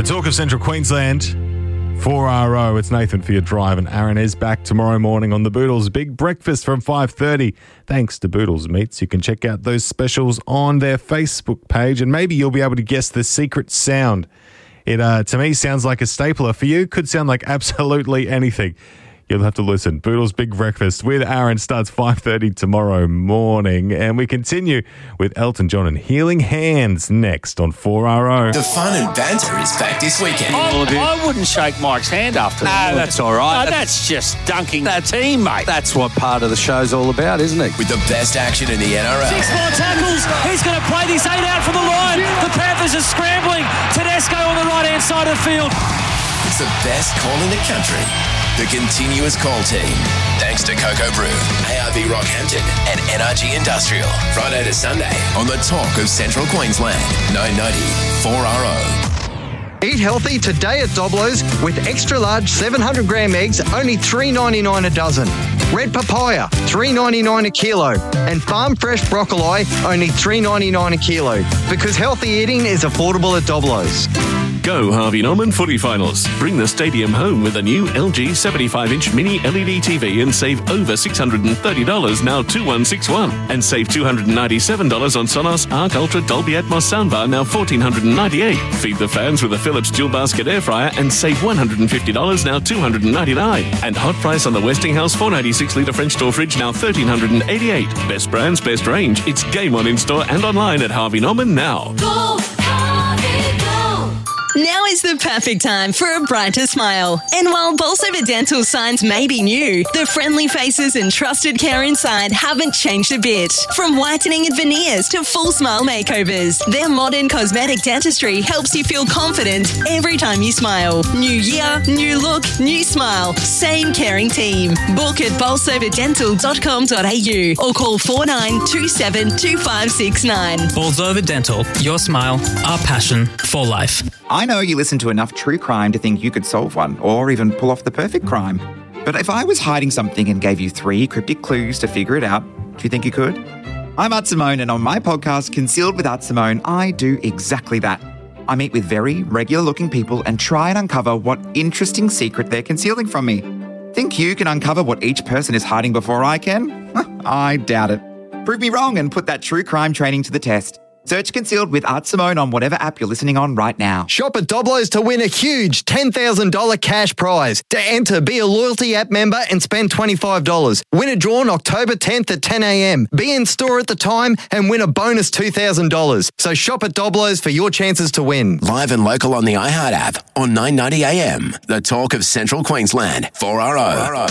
Talk of Central Queensland, 4RO. It's Nathan for your drive, and Aaron is back tomorrow morning on the Boodles Big Breakfast from 5:30. Thanks to Boodles Meats. You can check out those specials on their Facebook page, and maybe you'll be able to guess the secret sound. It, to me, sounds like a stapler. For you, could sound like absolutely anything. You'll have to listen. Boodles Big Breakfast with Aaron starts 5:30 tomorrow morning. And we continue with Elton John and Healing Hands next on 4RO. The fun and banter is back this weekend. I wouldn't shake Mike's hand after that. No, that's all right. No, that's just dunking a teammate. That's what part of the show's all about, isn't it? With the best action in the NRL. 6 more tackles. He's going to play this 8 out from the line. The Panthers are scrambling. Tedesco on the right-hand side of the field. It's the best call in the country. The continuous call team. Thanks to Cocoa Brew, ARB Rockhampton and NRG Industrial. Friday to Sunday on the Talk of Central Queensland. 990 4RO. Eat healthy today at Doblo's with extra large 700 gram eggs, only $3.99 a dozen. Red papaya, $3.99 a kilo. And farm fresh broccoli, only $3.99 a kilo. Because healthy eating is affordable at Doblo's. Go Harvey Norman Footy Finals. Bring the stadium home with a new LG 75-inch mini LED TV and save over $630, now 2161. And save $297 on Sonos Arc Ultra Dolby Atmos soundbar, now $1,498. Feed the fans with a Philips dual basket air fryer and save $150, now $299. And hot price on the Westinghouse 496-litre French door fridge, now $1,388. Best brands, best range. It's game on in-store and online at Harvey Norman now. Go, Harvey, go. Now is the perfect time for a brighter smile. And while Bolsover Dental signs may be new, the friendly faces and trusted care inside haven't changed a bit. From whitening and veneers to full smile makeovers, their modern cosmetic dentistry helps you feel confident every time you smile. New year, new look, new smile. Same caring team. Book at bolsoverdental.com.au or call 4927 2569. Bolsover Dental. Your smile, our passion for life. I know you listen to enough true crime to think you could solve one or even pull off the perfect crime. But if I was hiding something and gave you 3 cryptic clues to figure it out, do you think you could? I'm Art Simone, and on my podcast, Concealed with Art Simone, I do exactly that. I meet with very regular-looking people and try and uncover what interesting secret they're concealing from me. Think you can uncover what each person is hiding before I can? I doubt it. Prove me wrong and put that true crime training to the test. Search Concealed with Art Simone on whatever app you're listening on right now. Shop at Doblo's to win a huge $10,000 cash prize. To enter, be a loyalty app member and spend $25. Winner drawn October 10th at 10 a.m. Be in store at the time and win a bonus $2,000. So shop at Doblo's for your chances to win. Live and local on the iHeart app on 990 AM. The Talk of Central Queensland. 4RO.